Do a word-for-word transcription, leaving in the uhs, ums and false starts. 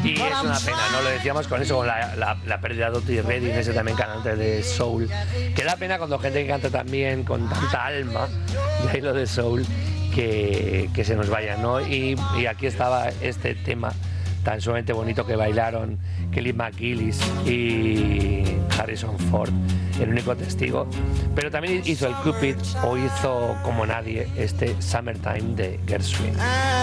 Y es una pena, ¿no? Lo decíamos con eso, con la, la, la pérdida de Otis Redding, ese también cantante de soul. Que da pena cuando gente que canta también con tanta alma, y ahí lo de soul, que, que se nos vaya, ¿no? Y, y aquí estaba este tema tan sumamente bonito que bailaron Kelly McGillis y Harrison Ford, el único testigo. Pero también hizo el Cupid, o hizo como nadie este Summertime de Gershwin.